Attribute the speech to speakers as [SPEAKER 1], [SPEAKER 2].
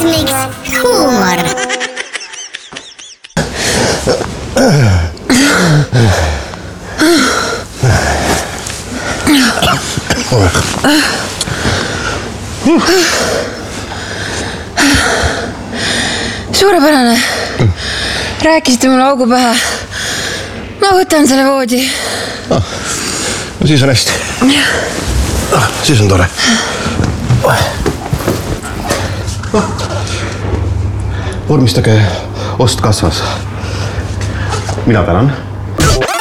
[SPEAKER 1] Netflix huumor.
[SPEAKER 2] Suurepärane. Rääkisite mulle augu pähe. Ma võtan selle voodi.
[SPEAKER 3] No siis on hästi. Siis on tore. Vormistage ost kassas. Mina tänan.